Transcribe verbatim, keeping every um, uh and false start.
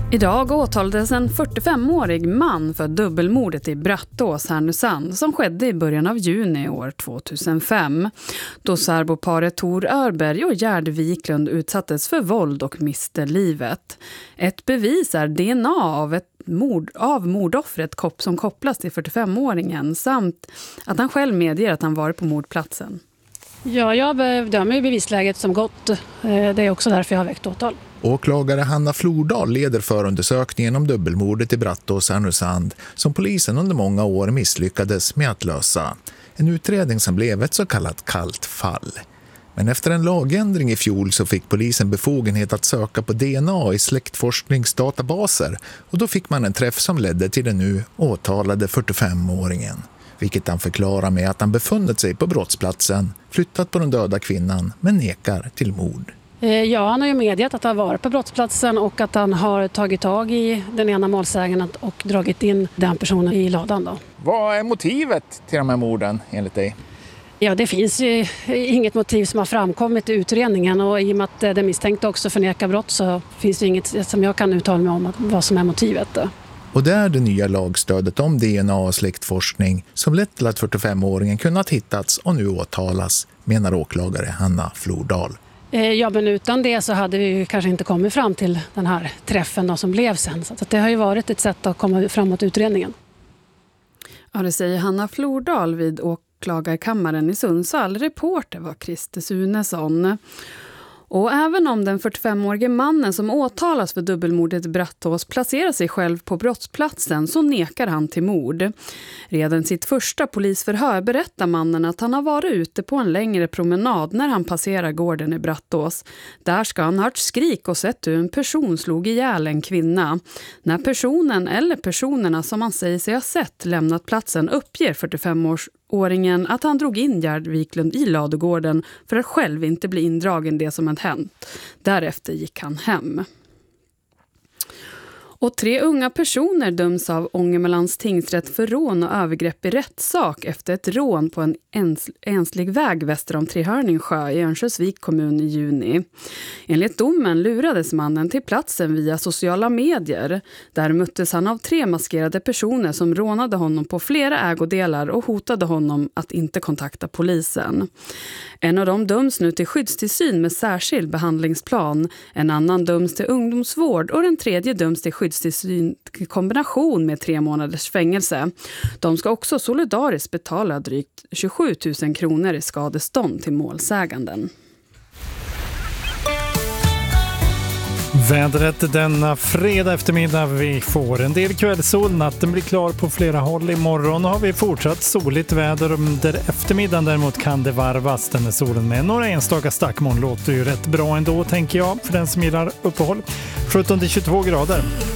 Idag åtalades en fyrtiofemårig man för dubbelmordet i Brattås, Härnösand, som skedde i början av juni år tvåtusenfem. Då särboparet Tor Örberg och Gerd Wiklund utsattes för våld och miste livet. Ett bevis är D N A av ett mord av mordoffret som kopplas till fyrtiofemåringen samt att han själv medger att han varit på mordplatsen. Ja, jag bedömer bevisläget som gott. Det är också därför jag har väckt åtal. Åklagare Hanna Flordal leder förundersökningen om dubbelmordet i Brattås, Härnösand som polisen under många år misslyckades med att lösa. En utredning som blev ett så kallat kallt fall. Men efter en lagändring i fjol så fick polisen befogenhet att söka på D N A i släktforskningsdatabaser och då fick man en träff som ledde till den nu åtalade fyrtiofemåringen. Vilket han förklarar med att han befunnit sig på brottsplatsen, flyttat på den döda kvinnan men nekar till mord. Ja, han har ju medgett att han varit på brottsplatsen och att han har tagit tag i den ena målsägaren och dragit in den personen i ladan då. Vad är motivet till de här morden enligt dig? Ja, det finns ju inget motiv som har framkommit i utredningen och i och med att den misstänkte också förnekar brott så finns det inget som jag kan uttala mig om vad som är motivet då. Och det är det nya lagstödet om D N A och släktforskning som lett till att fyrtiofemåringen kunnat hittats och nu åtalas, menar åklagare Hanna Flordal. Ja, men utan det så hade vi kanske inte kommit fram till den här träffen då som blev sen. Så det har ju varit ett sätt att komma framåt utredningen. Ja, det säger Hanna Flordal vid åklagarkammaren i Sundsvall. Reporter var Christer Sunesson. Och även om den fyrtiofemårige mannen som åtalas för dubbelmordet i Brattås placerar sig själv på brottsplatsen så nekar han till mord. Redan sitt första polisförhör berättar mannen att han har varit ute på en längre promenad när han passerar gården i Brattås. Där ska han ha hört skrik och sett hur en person slog ihjäl en kvinna. När personen eller personerna som han säger sig ha sett lämnat platsen uppger fyrtiofemåringen att han drog in Gerd Wiklund i ladugården för att själv inte bli indragen det som hade hänt. Därefter gick han hem. Och tre unga personer döms av Ångermanlands tingsrätt för rån och övergrepp i rättssak efter ett rån på en ens, enslig väg väster om Trehörningsjö i Örnsköldsvik kommun i juni. Enligt domen lurades mannen till platsen via sociala medier. Där möttes han av tre maskerade personer som rånade honom på flera ägodelar och hotade honom att inte kontakta polisen. En av dem döms nu till skyddstillsyn med särskild behandlingsplan. En annan döms till ungdomsvård och den tredje döms till skyddstillsyn i kombination med tre månaders fängelse. De ska också solidariskt betala drygt tjugosju tusen kronor i skadestånd till målsäganden. Vädret denna fredag eftermiddag, vi får en del kvällssol, natten blir klar på flera håll. Imorgon har vi fortsatt soligt väder, under eftermiddagen däremot kan det varvas den med solen med några enstaka stackmoln. Låter ju rätt bra ändå tänker jag för den som gillar uppehåll. sjutton till tjugotvå grader.